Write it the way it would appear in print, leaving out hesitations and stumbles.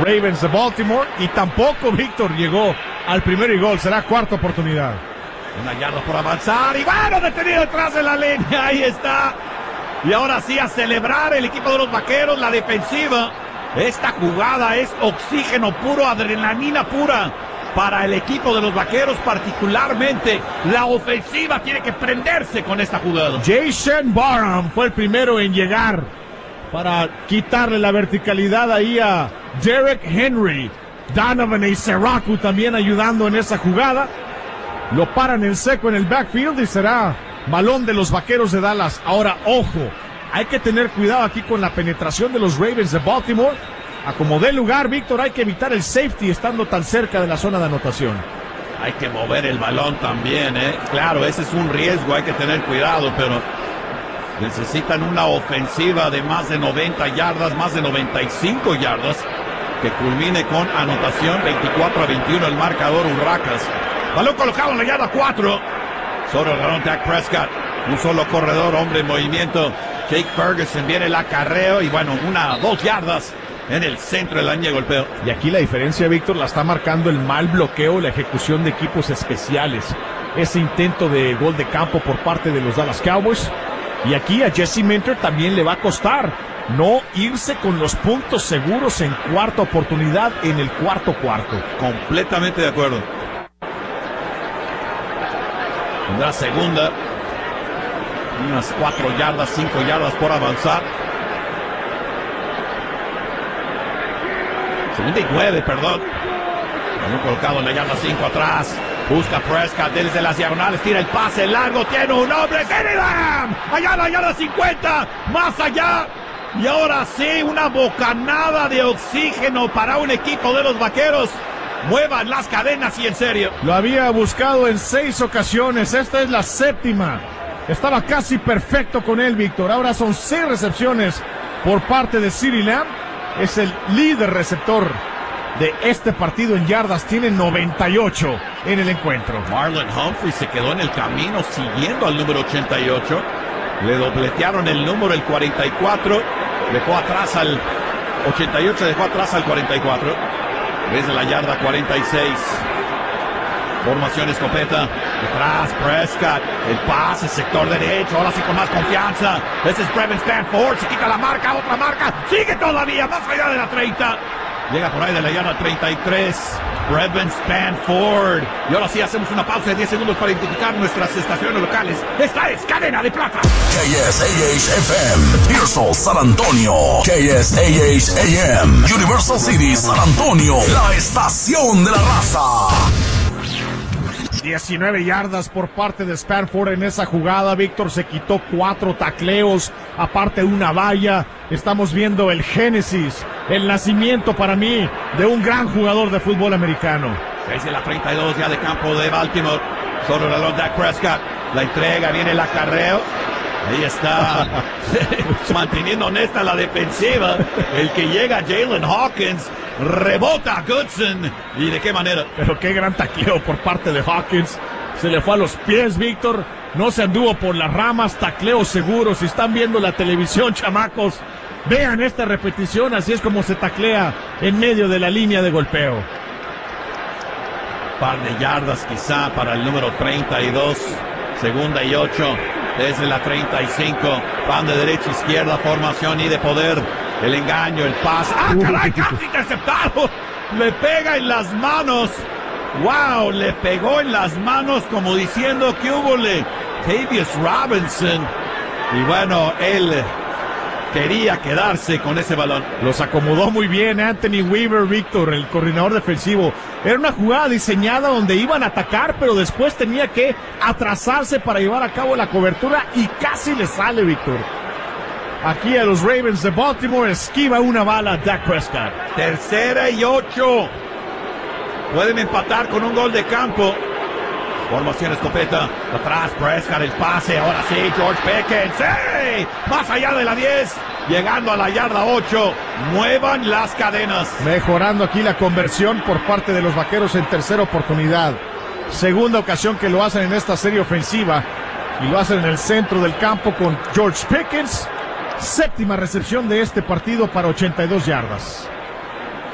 Ravens de Baltimore, y tampoco Víctor llegó al primer gol. Será cuarta oportunidad. Una yarda por avanzar y bueno, detenido detrás de la línea, ahí está. Y ahora sí a celebrar el equipo de los Vaqueros, la defensiva. Esta jugada es oxígeno puro, adrenalina pura para el equipo de los Vaqueros, particularmente la ofensiva tiene que prenderse con esta jugada. Jason Barham fue el primero en llegar para quitarle la verticalidad ahí a Derek Henry. Donovan y Seraku también ayudando en esa jugada. Lo paran en seco en el backfield y será balón de los Vaqueros de Dallas. Ahora, ojo, hay que tener cuidado aquí con la penetración de los Ravens de Baltimore. A como dé lugar, Víctor, hay que evitar el safety estando tan cerca de la zona de anotación. Hay que mover el balón también, Claro, ese es un riesgo, hay que tener cuidado, pero necesitan una ofensiva de más de 90 yardas, más de 95 yardas, que culmine con anotación. 24-21 el marcador, Urracas. Balón colocado en la yarda 4. Sobre el balón Dak Prescott. Un solo corredor, hombre en movimiento. Jake Ferguson viene el acarreo y bueno, 2 yardas en el centro de la línea de golpeo. Y aquí la diferencia, Víctor, la está marcando el mal bloqueo, la ejecución de equipos especiales. Ese intento de gol de campo por parte de los Dallas Cowboys. Y aquí a Jesse Minter también le va a costar no irse con los puntos seguros en cuarta oportunidad en el cuarto. Completamente de acuerdo. Tendrá segunda. Unas 4 yardas, 5 yardas por avanzar. Segunda y 9, perdón. Balón colocado en la yarda 5 atrás. Busca Prescott desde las diagonales. Tira el pase largo. Tiene un hombre. CeeDee Lamb. Allá en la yarda 50. Más allá. Y ahora sí, una bocanada de oxígeno para un equipo de los Vaqueros. Muevan las cadenas y en serio. Lo había buscado en 6 ocasiones. Esta es la 7ª. Estaba casi perfecto con él, Víctor. Ahora son 6 recepciones por parte de CeeDee Lamb. Es el líder receptor de este partido en yardas. Tiene 98 en el encuentro. Marlon Humphrey se quedó en el camino siguiendo al número 88. Le dobletearon el número, el 44. Dejó atrás al 88, dejó atrás al 44. Desde la yarda 46. Formación escopeta. Detrás Prescott. El pase, sector derecho. Ahora sí con más confianza. Ese es Brevin Stanford. Se quita la marca, otra marca. Sigue todavía más allá de la 30. Llega por ahí de la yarda 33. Brevin Stanford. Y ahora sí hacemos una pausa de 10 segundos para identificar nuestras estaciones locales. Esta es Cadena de Plata. KSAH-FM, Pearsall, San Antonio. KSAH-AM, Universal City, San Antonio. La estación de la raza. 19 yardas por parte de Stanford en esa jugada. Víctor se quitó 4 tacleos, aparte de una valla. Estamos viendo el génesis, el nacimiento para mí de un gran jugador de fútbol americano. Es la 32 ya de campo de Baltimore. Sobre el balón Dak Prescott. La entrega, viene el acarreo. Ahí está, manteniendo honesta la defensiva. El que llega, Jalen Hawkins, rebota Goodson. ¿Y de qué manera? Pero qué gran tacleo por parte de Hawkins. Se le fue a los pies, Víctor. No se anduvo por las ramas, tacleo seguro. Si están viendo la televisión, chamacos, vean esta repetición. Así es como se taclea en medio de la línea de golpeo. Par de yardas quizá para el número 32. Segunda y 8. Desde la 35, van de derecha a izquierda, formación y de poder. El engaño, el pase. ¡Ah, caray! ¡Casi interceptado! Le pega en las manos. ¡Wow! Le pegó en las manos como diciendo que húbole. Tavius Robinson. Y bueno, él quería quedarse con ese balón. Los acomodó muy bien Anthony Weaver, Víctor, el coordinador defensivo. Era una jugada diseñada donde iban a atacar, pero después tenía que atrasarse para llevar a cabo la cobertura y casi le sale, Víctor. Aquí a los Ravens de Baltimore esquiva una bala Dak Prescott. 3rd y 8. Pueden empatar con un gol de campo. Formación escopeta. Atrás Prescott, el pase. Ahora sí, George Pickens. ¡Sí! Más allá de la 10. Llegando a la yarda 8. Muevan las cadenas. Mejorando aquí la conversión por parte de los Vaqueros en tercera oportunidad. Segunda ocasión que lo hacen en esta serie ofensiva. Y lo hacen en el centro del campo con George Pickens. 7ª recepción de este partido para 82 yardas.